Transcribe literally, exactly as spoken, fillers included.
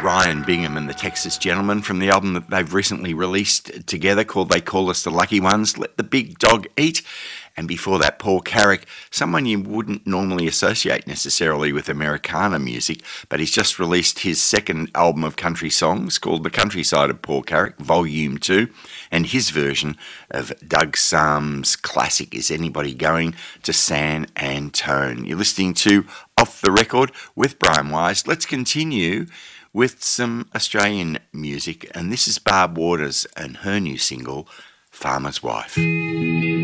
Ryan Bingham and the Texas Gentlemen from the album that they've recently released together called They Call Us the Lucky Ones, Let the Big Dog Eat. And before that, Paul Carrick, someone you wouldn't normally associate necessarily with Americana music, but he's just released his second album of country songs called The Countryside of Paul Carrick, Volume two, and his version of Doug Sam's classic Is Anybody Going to San Antone. You're listening to Off the Record with Brian Wise. Let's continue with some Australian music, and this is Barb Waters and her new single, Farmer's Wife.